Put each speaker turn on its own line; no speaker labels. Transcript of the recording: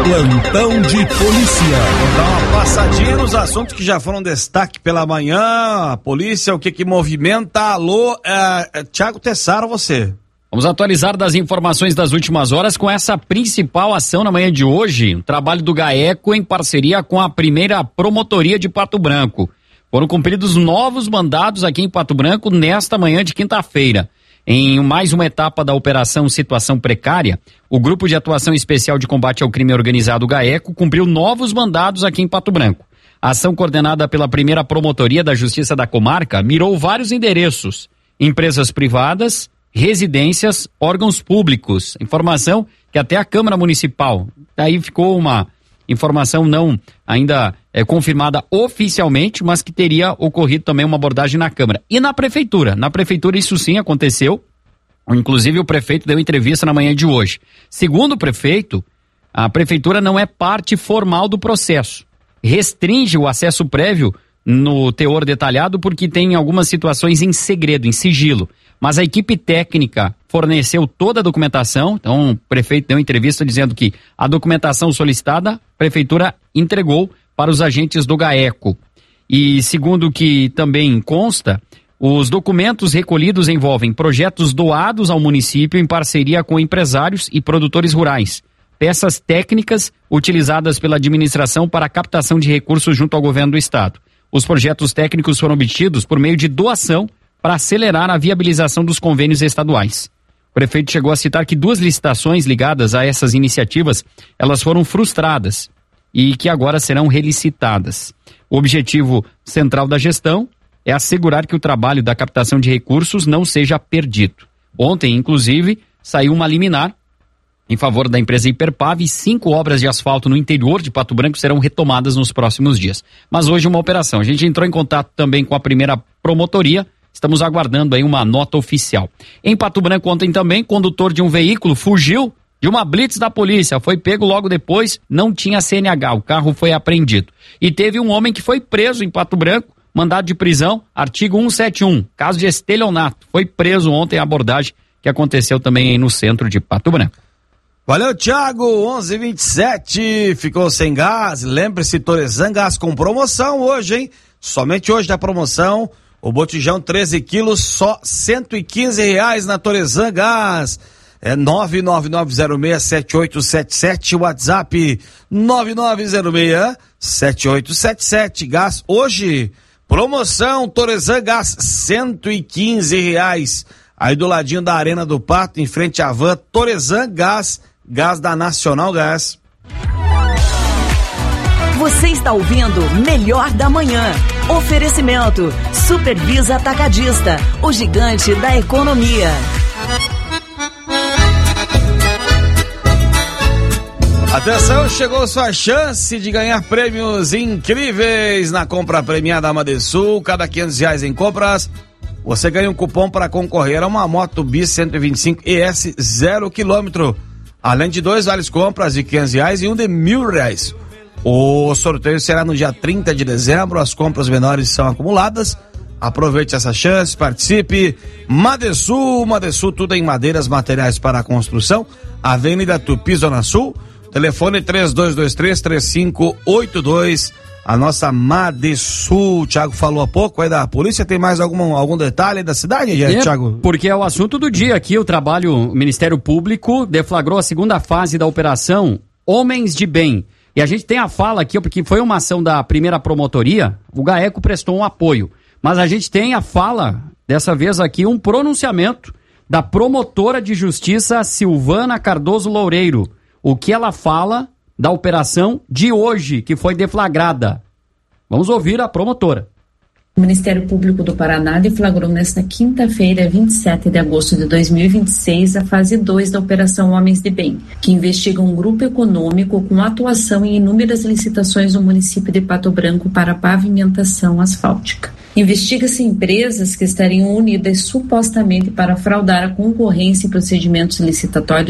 Plantão de polícia.
Vou dar uma passadinha nos assuntos que já foram destaque pela manhã. A polícia, o que movimenta? Alô, Thiago Tessaro, você.
Vamos atualizar das informações das últimas horas com essa principal ação na manhã de hoje. O trabalho do GAECO em parceria com a primeira promotoria de Pato Branco. Foram cumpridos novos mandados aqui em Pato Branco nesta manhã de quinta-feira. Em mais uma etapa da Operação Situação Precária, o Grupo de Atuação Especial de Combate ao Crime Organizado GAECO cumpriu novos mandados aqui em Pato Branco. A ação coordenada pela primeira promotoria da Justiça da Comarca mirou vários endereços: empresas privadas, residências, órgãos públicos. Informação que até a Câmara Municipal. Daí ficou uma informação não ainda confirmada oficialmente, mas que teria ocorrido também uma abordagem na Câmara. E na Prefeitura? Na Prefeitura isso sim aconteceu. Inclusive o prefeito deu entrevista na manhã de hoje. Segundo o prefeito, a Prefeitura não é parte formal do processo. Restringe o acesso prévio no teor detalhado porque tem algumas situações em segredo, em sigilo. Mas a equipe técnica forneceu toda a documentação, então o prefeito deu entrevista dizendo que a documentação solicitada, a Prefeitura entregou para os agentes do GAECO. E segundo o que também consta, os documentos recolhidos envolvem projetos doados ao município em parceria com empresários e produtores rurais, peças técnicas utilizadas pela administração para a captação de recursos junto ao governo do estado. Os projetos técnicos foram obtidos por meio de doação para acelerar a viabilização dos convênios estaduais. O prefeito chegou a citar que 2 licitações ligadas a essas iniciativas, elas foram frustradas e que agora serão relicitadas. O objetivo central da gestão é assegurar que o trabalho da captação de recursos não seja perdido. Ontem, inclusive, saiu uma liminar em favor da empresa Hiperpave e 5 obras de asfalto no interior de Pato Branco serão retomadas nos próximos dias. Mas hoje uma operação. A gente entrou em contato também com a primeira promotoria. Estamos aguardando aí uma nota oficial. Em Pato Branco ontem também, condutor de um veículo fugiu de uma blitz da polícia. Foi pego logo depois, não tinha CNH, o carro foi apreendido. E teve um homem que foi preso em Pato Branco, mandado de prisão, artigo 171, caso de estelionato. Foi preso ontem, a abordagem que aconteceu também no centro de Pato Branco.
Valeu, Thiago, 11h27, ficou sem gás. Lembre-se, Torezan Gás com promoção hoje, hein? Somente hoje da promoção. O botijão 13 quilos, só R$115 na Torezan Gás. É 999067877, WhatsApp 99067877. Gás hoje, promoção Torezan Gás, R$115. Aí do ladinho da Arena do Pato, em frente à van, Torezan Gás, gás da Nacional Gás.
Você está ouvindo Melhor da Manhã. Oferecimento Supervisa Atacadista, o gigante da economia.
Atenção, chegou sua chance de ganhar prêmios incríveis na compra premiada Amadesul. Cada R$500 em compras, você ganha um cupom para concorrer a uma moto Bis 125 ES 0 km. Além de 2 vales compras de R$500 e um de R$1.000. O sorteio será no dia 30 de dezembro, as compras menores são acumuladas. Aproveite essa chance, participe. Madesul, tudo em madeiras, materiais para a construção. Avenida Tupi, Zona Sul. Telefone 3223-3582. A nossa Madesul. O Thiago falou há pouco aí da polícia. Tem mais algum detalhe da cidade, Thiago?
Porque é o assunto do dia aqui. O Ministério Público deflagrou a segunda fase da operação Homens de Bem. E a gente tem a fala aqui, porque foi uma ação da primeira promotoria, o GAECO prestou um apoio. Mas a gente tem a fala, dessa vez aqui, um pronunciamento da promotora de justiça Silvana Cardoso Loureiro. O que ela fala da operação de hoje, que foi deflagrada. Vamos ouvir a promotora.
O Ministério Público do Paraná deflagrou nesta quinta-feira, 27 de agosto de 2026, a fase 2 da Operação Homens de Bem, que investiga um grupo econômico com atuação em inúmeras licitações no município de Pato Branco para pavimentação asfáltica. Investiga-se empresas que estariam unidas supostamente para fraudar a concorrência em procedimentos licitatórios